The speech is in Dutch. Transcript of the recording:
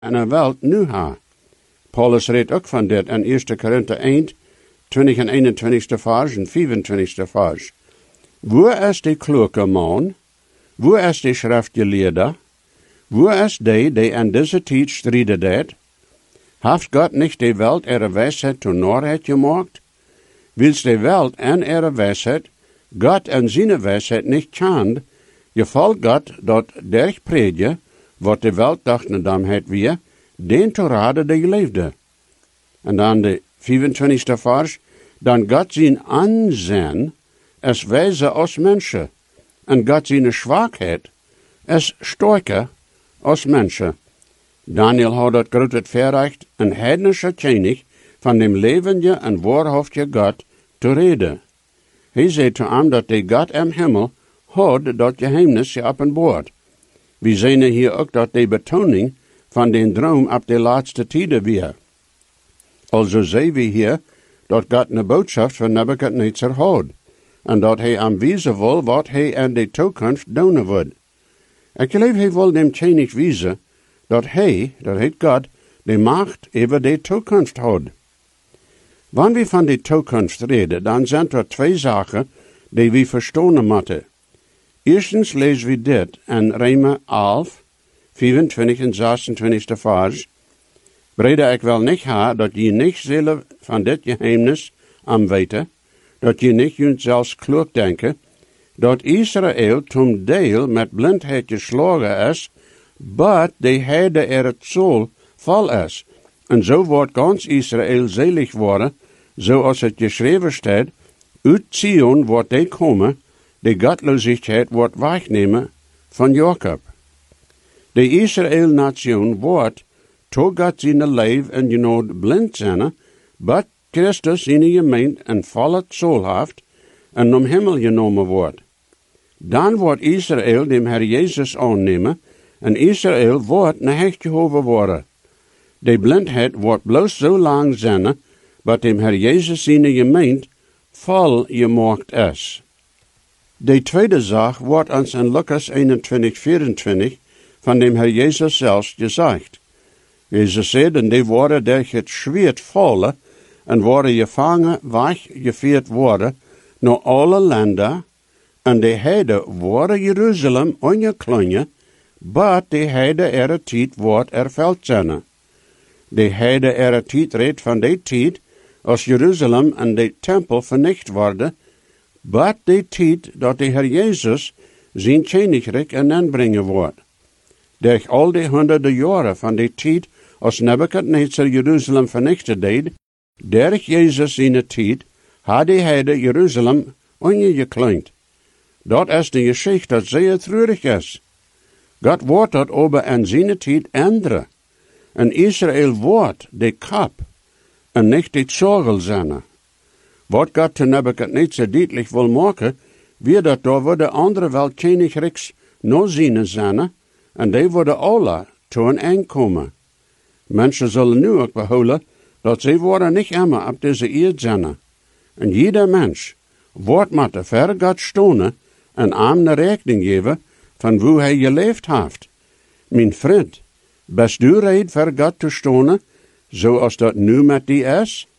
en een welt nu ha. Paulus redt ook van dit in 1 Korinther 1, 20 en 21 vers en 25 vers. Wo is die kloke man? Wo is die schriftgeleerde? Wo is die aan deze tijd strijden deed? Heeft God niet de Welt ihre Weisheit tot Narrheit gemacht? Wils de Welt en ihre Weisheit Gott en zijn Weisheit niet kent, geval God dat derg predje, wat de Welt dacht na damheid weer, den te raden die leefde. En dan de 25e vers, dan God zijn aanzien als wijze als mensen, en God zijn zwakheid als sterker als mensen. Daniel had dat groot verrecht, een heidnische König van dem levende en waarhaftige God te reden. Hij zei te hem dat de God im Himmel had dat geheimnis geopenbaard. We zien hier ook dat de betoning van den droom op de laatste tijden weer. Also zien we hier dat God een boodschap van Nebuchadnezzar had, en dat hij aanwijzen wil wat hij in de toekomst doen wordt. Ik geloof hij wil dem König wijzen dat hij, dat heet God, de macht over de toekomst had. Wanneer we van de toekomst reden, dan zijn er twee zaken die we verstaan moeten. Eerstens lezen we dit in Römer 11, 24 en 26 vers. Brede ik wel niet ha, dat je niet zullen van dit geheimnis aan weten, dat je niet zelfs klug denken, dat Israël zum deel met blindheid geslagen is, but de heide het zool vol is. En zo wordt gans Israël selig worden, zoals het geschreven staat, uit Zion wordt de komen, de godloosheid wordt wegnemen van Jacob. De Israël-nation wordt, to God zijn leef en genood blind zijn, but Christus zijn gemeente een volle zool heeft en om Himmel genomen wordt. Dan wordt Israël dem Herr Jezus aannemen en Israël wordt naar hecht Jehovah worden. De blindheid wordt bloos zo lang zijn, dat dem Herr Jezus zijn gemeente vol gemaakt is. De tweede zaak wordt ons in Lucas 21, 24 van dem Herr Jezus zelfs gezegd. Jezus zei, en die worden durch het schwert vallen en worden gevangen weggevoerd worden naar alle landen, en de heide worden Jeruzalem ongeklonen, but de heide ere tijd wordt erveld zijn. De heide ere tijd redt van de tijd als Jeruzalem en de tempel vernicht worden, but de tijd dat de Heer Jezus zijn koninkrijk aanbrengen wordt. Durch al die honderden jaren van de tijd als Nebuchadnezzar Jeruzalem vernichten deed, durch Jezus zijn tijd, had de heide Jeruzalem ongekloond. Dat is de geschichte dat zeer treurig is. God wordt dat over in zijn tijd änderen. En Israël wordt de kap en niet de zorgel zijn. Wat God te Nebuchadnezzar duidelijk wil maken, wie dat daar worden andere wel koninkrijks no zijn zijn, en die worden alle te een eind komen. Mensen zullen nu ook behouden dat ze worden niet immer op deze eerd zijn. En jeder mens wordt met de ver God stonen en aan de rekening geven van hoe hij geleefd heeft. Mijn vriend, best u reed voor God te stonen, zoals dat nu met die is?